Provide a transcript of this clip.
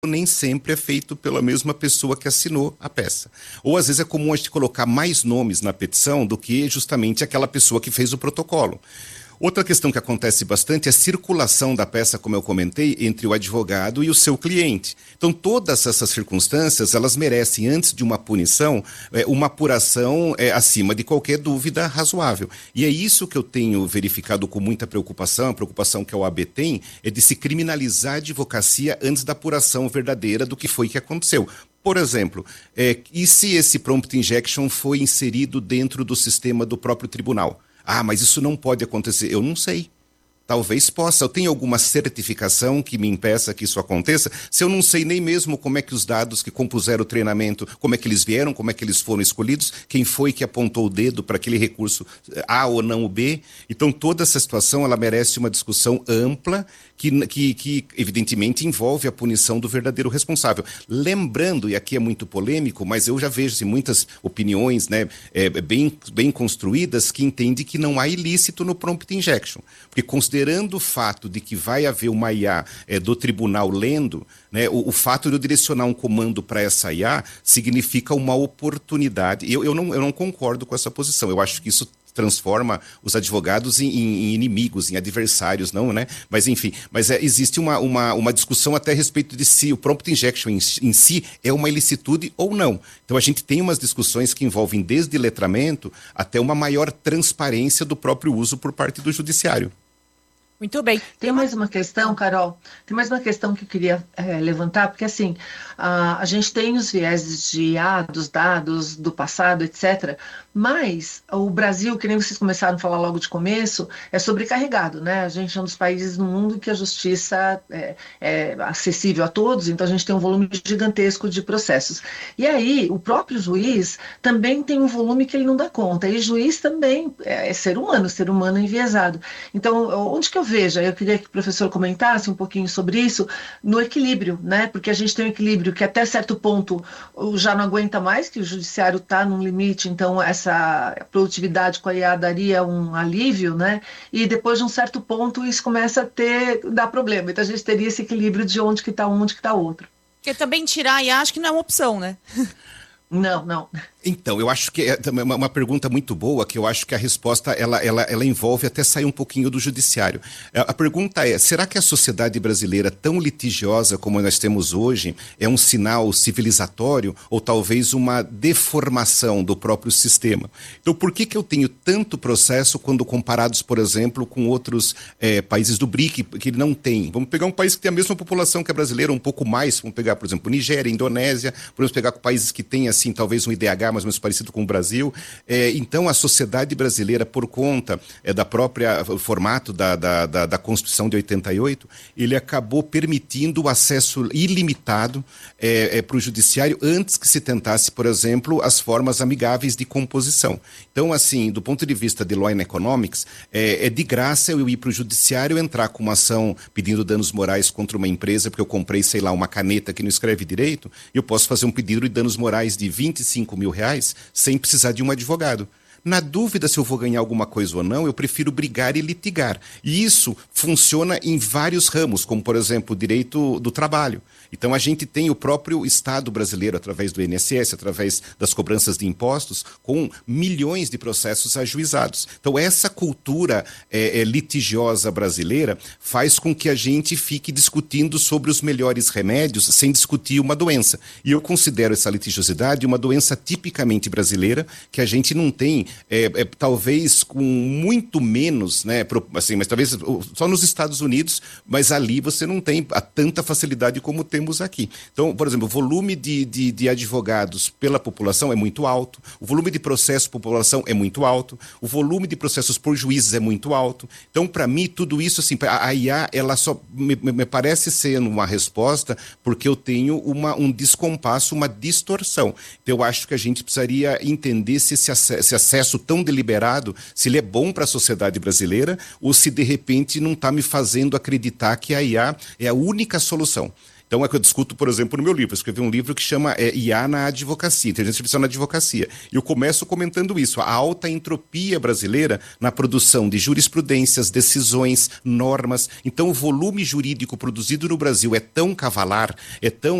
nem sempre é feito pela mesma pessoa que assinou a peça. Ou às vezes é comum a gente colocar mais nomes na petição do que justamente aquela pessoa que fez o protocolo. Outra questão que acontece bastante é a circulação da peça, como eu comentei, entre o advogado e o seu cliente. Então, todas essas circunstâncias, elas merecem, antes de uma punição, uma apuração acima de qualquer dúvida razoável. E é isso que eu tenho verificado com muita preocupação, a preocupação que a OAB tem, é de se criminalizar a advocacia antes da apuração verdadeira do que foi que aconteceu. Por exemplo, e se esse prompt injection foi inserido dentro do sistema do próprio tribunal? Ah, mas isso não pode acontecer. Eu não sei. Talvez possa. Eu tenho alguma certificação que me impeça que isso aconteça? Se eu não sei nem mesmo como é que os dados que compuseram o treinamento, como é que eles vieram, como é que eles foram escolhidos, quem foi que apontou o dedo para aquele recurso A ou não o B. Então, toda essa situação, ela merece uma discussão ampla que evidentemente envolve a punição do verdadeiro responsável. Lembrando, e aqui é muito polêmico, mas eu já vejo assim, muitas opiniões, né, bem construídas que entendem que não há ilícito no prompt injection. Porque considerando o fato de que vai haver uma IA do tribunal lendo, né, o fato de eu direcionar um comando para essa IA significa uma oportunidade. Eu não concordo com essa posição. Eu acho que isso transforma os advogados em inimigos, em adversários, não, né? Mas enfim, existe uma discussão até a respeito de se o prompt injection em si é uma ilicitude ou não. Então a gente tem umas discussões que envolvem desde letramento até uma maior transparência do próprio uso por parte do judiciário. Muito bem. Tem mais uma questão, Carol, tem mais uma questão que eu queria levantar, porque assim, a gente tem os vieses de dos dados, do passado, etc., mas o Brasil, que nem vocês começaram a falar logo de começo, é sobrecarregado, né? A gente é um dos países no mundo que a justiça é acessível a todos, então a gente tem um volume gigantesco de processos. E aí, o próprio juiz também tem um volume que ele não dá conta, e juiz também é ser humano enviesado. Então, onde que eu vejo? Eu queria que o professor comentasse um pouquinho sobre isso, no equilíbrio, né? Porque a gente tem um equilíbrio que até certo ponto já não aguenta mais, que o judiciário está num limite, então essa produtividade com a IA daria um alívio, né? E depois de um certo ponto isso começa a dar problema. Então a gente teria esse equilíbrio de onde que está um, onde que está outro. Porque também tirar a IA acho que não é uma opção, né? Não. Então, eu acho que é uma pergunta muito boa, que eu acho que a resposta ela envolve até sair um pouquinho do judiciário. A pergunta é, será que a sociedade brasileira, tão litigiosa como nós temos hoje, é um sinal civilizatório ou talvez uma deformação do próprio sistema? Então, por que eu tenho tanto processo quando comparados, por exemplo, com outros países do BRIC, que não tem? Vamos pegar um país que tem a mesma população que a brasileira, um pouco mais, vamos pegar, por exemplo, Nigéria, Indonésia, podemos pegar países que têm, assim, talvez um IDH mais ou menos parecido com o Brasil. Então, a sociedade brasileira, por conta da própria formato da Constituição de 88, ele acabou permitindo o acesso ilimitado para o judiciário antes que se tentasse, por exemplo, as formas amigáveis de composição. Então, assim, do ponto de vista de Law and Economics, é de graça eu ir para o judiciário, entrar com uma ação pedindo danos morais contra uma empresa, porque eu comprei, sei lá, uma caneta que não escreve direito, e eu posso fazer um pedido de danos morais de R$25 mil sem precisar de um advogado. Na dúvida se eu vou ganhar alguma coisa ou não, eu prefiro brigar e litigar. E isso funciona em vários ramos, como, por exemplo, o direito do trabalho. Então, a gente tem o próprio Estado brasileiro, através do INSS, através das cobranças de impostos, com milhões de processos ajuizados. Então, essa cultura litigiosa brasileira faz com que a gente fique discutindo sobre os melhores remédios sem discutir uma doença. E eu considero essa litigiosidade uma doença tipicamente brasileira, que a gente não tem, talvez com muito menos, né, assim, mas talvez só nos Estados Unidos, mas ali você não tem tanta facilidade como temos aqui. Então, por exemplo, o volume de advogados pela população é muito alto, o volume de processos por população é muito alto, o volume de processos por juízes é muito alto. Então, para mim, tudo isso, assim, a IA, ela só me parece ser uma resposta porque eu tenho um descompasso, uma distorção. Então, eu acho que a gente precisaria entender se esse acesso tão deliberado, se ele é bom para a sociedade brasileira ou se, de repente, não está me fazendo acreditar que a IA é a única solução. Então é que eu discuto, por exemplo, no meu livro. Eu escrevi um livro que chama IA na Advocacia, Inteligência Artificial na Advocacia. E eu começo comentando isso, a alta entropia brasileira na produção de jurisprudências, decisões, normas. Então o volume jurídico produzido no Brasil é tão cavalar, é tão